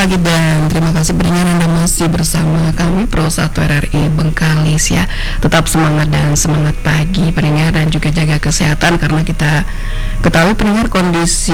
pagi dan terima kasih pendengar Anda masih bersama kami Pro 1 RRI Bengkalis ya. Tetap semangat dan semangat pagi pendengar, dan juga jaga kesehatan karena kita ketahui pendengar kondisi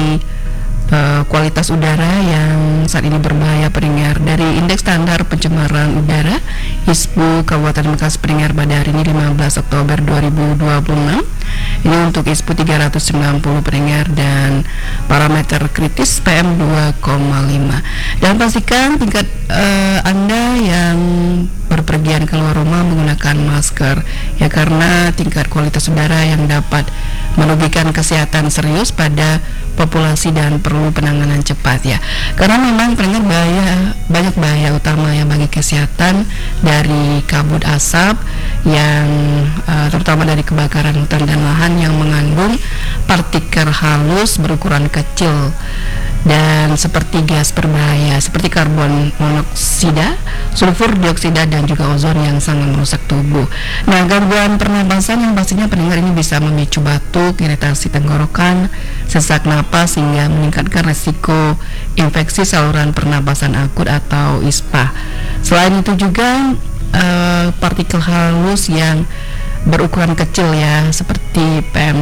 kualitas udara yang saat ini berbahaya pendengar. Dari indeks standar pencemaran udara ISPU Kabupaten Bekasi pendengar pada hari ini 15 Oktober 2026 ini untuk ISPU 390 pendengar, dan parameter kritis PM 2,5. Dan pastikan tingkat Anda yang berpergian keluar rumah menggunakan masker ya, karena tingkat kualitas udara yang dapat merugikan kesehatan serius pada populasi dan perlu penanganan cepat ya. Karena memang pendengar banyak bahaya utama yang bagi kesehatan dari kabut asap yang terutama dari kebakaran hutan dan lahan yang mengandung partikel halus berukuran kecil dan seperti gas berbahaya seperti karbon monoksida, sulfur dioksida, dan juga ozon yang sangat merusak tubuh. Nah, gangguan pernapasan yang pastinya pendengar ini bisa memicu batuk, iritasi tenggorokan, sesak napas hingga meningkatkan resiko infeksi saluran pernapasan akut atau ISPA. Selain itu juga partikel halus yang berukuran kecil ya seperti PM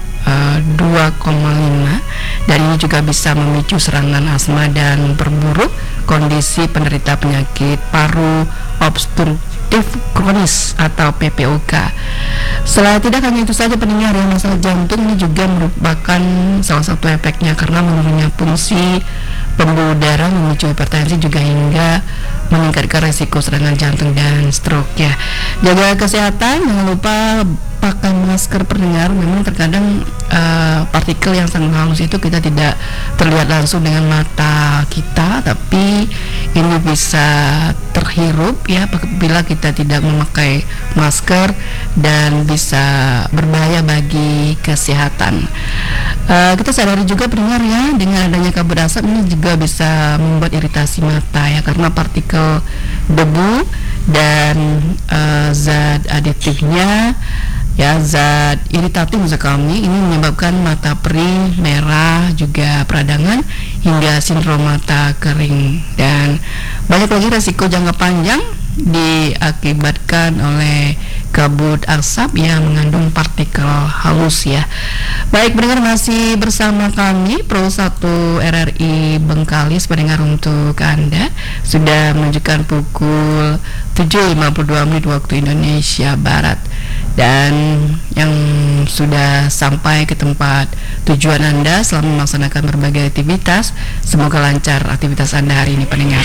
2,5 dan ini juga bisa memicu serangan asma dan perburuk kondisi penderita penyakit paru obstruktif kronis atau PPOK. Selain tidak hanya itu saja pendengar, yang masalah jantung ini juga merupakan salah satu efeknya karena menurunnya fungsi pembuluh darah memicu hipertensi juga hingga meningkatkan resiko serangan jantung dan stroke ya. Jaga kesehatan, jangan lupa pakai masker pendengar. Memang terkadang partikel yang sangat halus itu kita tidak terlihat langsung dengan mata kita, tapi ini bisa terhirup ya bila kita tidak memakai masker dan bisa berbahaya bagi kesehatan. Kita sadari juga pendengar ya, dengan adanya kabut asap ini juga bisa membuat iritasi mata ya, karena partikel debu dan zat aditifnya ya, zat iritatif maksud kami, ini menyebabkan mata perih, merah, juga peradangan hingga sindrom mata kering, dan banyak lagi resiko jangka panjang diakibatkan oleh kabut asap yang mengandung partikel halus ya. Baik pendengar, masih bersama kami Pro 1 RRI Bengkalis pendengar. Untuk Anda sudah menunjukkan pukul 7.52 waktu Indonesia Barat, dan yang sudah sampai ke tempat tujuan Anda selama melaksanakan berbagai aktivitas. Semoga lancar aktivitas Anda hari ini pendengar.